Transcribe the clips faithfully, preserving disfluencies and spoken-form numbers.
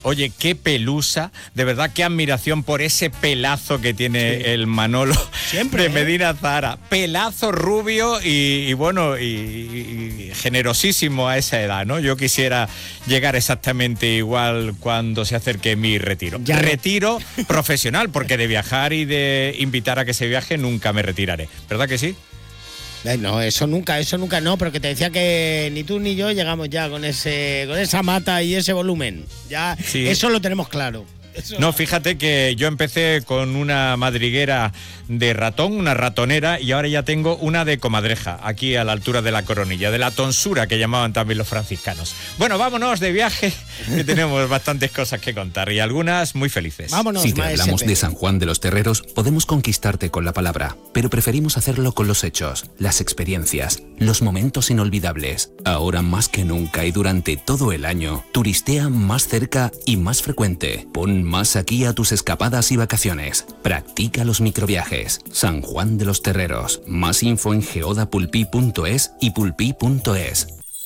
Oye, qué pelusa, de verdad, qué admiración por ese pelazo que tiene sí. el Manolo Siempre, de Medina Zahara. Pelazo rubio y, y bueno, y, y generosísimo a esa edad, ¿no? Yo quisiera llegar exactamente igual cuando se acerque mi retiro. Ya retiro no. profesional, porque de viajar y de invitar a que se viaje nunca me retiraré. ¿Verdad que sí? No, eso nunca, eso nunca no, pero que te decía que ni tú ni yo llegamos ya con ese, con esa mata y ese volumen. Ya, sí. Eso lo tenemos claro. Eso... No, fíjate que yo empecé con una madriguera de ratón, una ratonera, y ahora ya tengo una de comadreja, aquí a la altura de la coronilla, de la tonsura que llamaban también los franciscanos. Bueno, vámonos de viaje, que tenemos bastantes cosas que contar y algunas muy felices. Vámonos, si te hablamos de San Juan de los Terreros, podemos conquistarte con la palabra, pero preferimos hacerlo con los hechos, las experiencias, los momentos inolvidables. Ahora más que nunca y durante todo el año, turistea más cerca y más frecuente. Pon más aquí a tus escapadas y vacaciones. Practica los microviajes. San Juan de los Terreros. Más info en geoda pulpí punto es y pulpí punto es.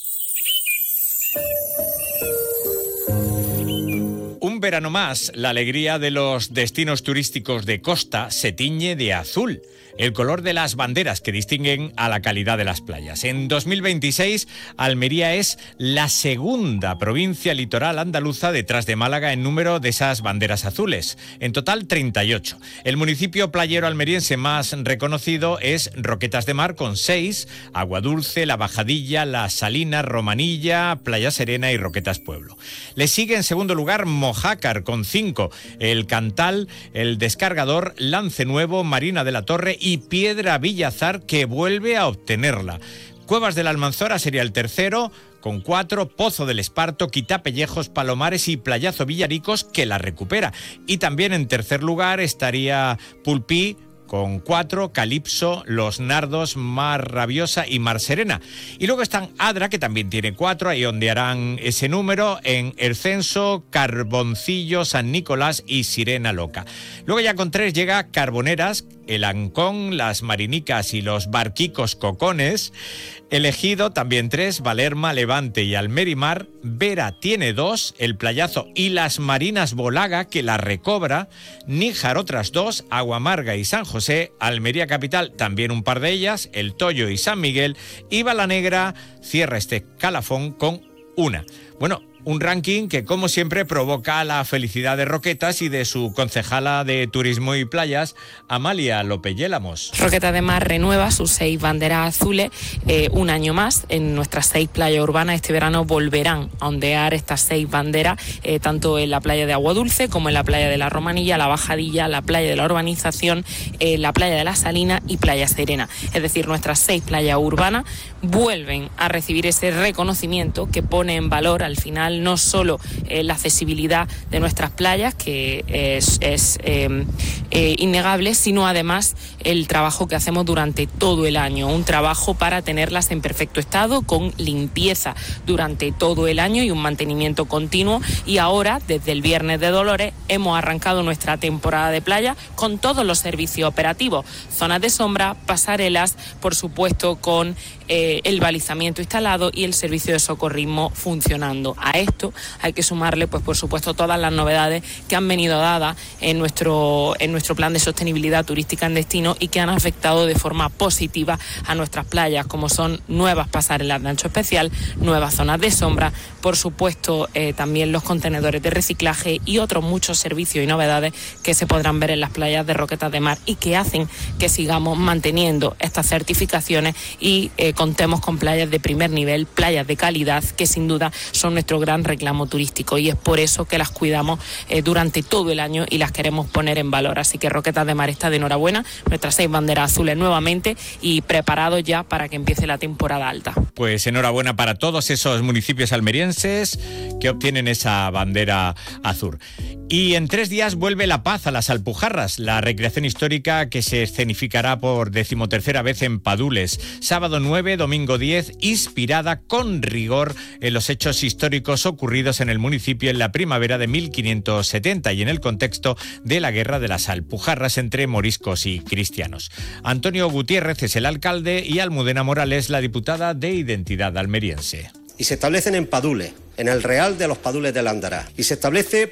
Un verano más, la alegría de los destinos turísticos de costa se tiñe de azul, el color de las banderas que distinguen a la calidad de las playas. En dos mil veintiséis, Almería es la segunda provincia litoral andaluza detrás de Málaga en número de esas banderas azules. En total, treinta y ocho. El municipio playero almeriense más reconocido es Roquetas de Mar, con seis, Aguadulce, La Bajadilla, La Salina, Romanilla, Playa Serena y Roquetas Pueblo. Le sigue en segundo lugar Mojácar, con cinco, El Cantal, El Descargador, Lance Nuevo, Marina de la Torre y Piedra Villazar, que vuelve a obtenerla. Cuevas de la Almanzora sería el tercero, con cuatro, Pozo del Esparto, Quitapellejos, Palomares y Playazo Villaricos, que la recupera. Y también en tercer lugar estaría Pulpí, con cuatro, Calipso, Los Nardos, Mar Rabiosa y Mar Serena. Y luego están Adra, que también tiene cuatro, ahí ondearán ese número, en El Censo, Carboncillo, San Nicolás y Sirena Loca. Luego ya con tres llega Carboneras, El Ancón, Las Marinicas y los Barquicos Cocones. El Ejido, también tres, Valerma, Levante y Almerimar. Vera tiene dos, El Playazo y Las Marinas Bolaga, que la recobra. Níjar otras dos, Aguamarga y San José. Almería Capital, también un par de ellas, El Toyo y San Miguel. Y Balanegra cierra este calafón con una. Bueno, un ranking que, como siempre, provoca la felicidad de Roquetas y de su concejala de Turismo y Playas, Amalia López Yélamos. Roquetas de Mar renueva sus seis banderas azules eh, un año más. En nuestras seis playas urbanas este verano volverán a ondear estas seis banderas, eh, tanto en la playa de Aguadulce como en la playa de la Romanilla, la Bajadilla, la playa de la Urbanización, eh, la playa de la Salina y Playa Serena. Es decir, nuestras seis playas urbanas vuelven a recibir ese reconocimiento que pone en valor al final no solo eh, la accesibilidad de nuestras playas, que es, es eh, eh, innegable, sino además el trabajo que hacemos durante todo el año, un trabajo para tenerlas en perfecto estado, con limpieza durante todo el año y un mantenimiento continuo. Y ahora, desde el Viernes de Dolores, hemos arrancado nuestra temporada de playa con todos los servicios operativos, zonas de sombra, pasarelas, por supuesto con eh, el balizamiento instalado y el servicio de socorrismo funcionando. A esto hay que sumarle, pues por supuesto, todas las novedades que han venido dadas en nuestro, en nuestro plan de sostenibilidad turística en destino y que han afectado de forma positiva a nuestras playas, como son nuevas pasarelas de ancho especial, nuevas zonas de sombra, por supuesto eh, también los contenedores de reciclaje y otros muchos servicios y novedades que se podrán ver en las playas de Roquetas de Mar y que hacen que sigamos manteniendo estas certificaciones y eh, contemos con playas de primer nivel, playas de calidad, que sin duda son nuestro gran reclamo turístico, y es por eso que las cuidamos eh, durante todo el año y las queremos poner en valor. Así que Roquetas de Mar está de enhorabuena, nuestras seis banderas azules nuevamente y preparados ya para que empiece la temporada alta. Pues enhorabuena para todos esos municipios almerienses que obtienen esa bandera azul. Y en tres días vuelve la paz a las Alpujarras, la recreación histórica que se escenificará por decimotercera vez en Padules. Sábado nueve, domingo diez, inspirada con rigor en los hechos históricos ocurridos en el municipio en la primavera de mil quinientos setenta y en el contexto de la guerra de las Alpujarras entre moriscos y cristianos. Antonio Gutiérrez es el alcalde y Almudena Morales la diputada de Identidad almeriense. Y se establecen en Padules, en el Real de los Padules de Landará. Y se establece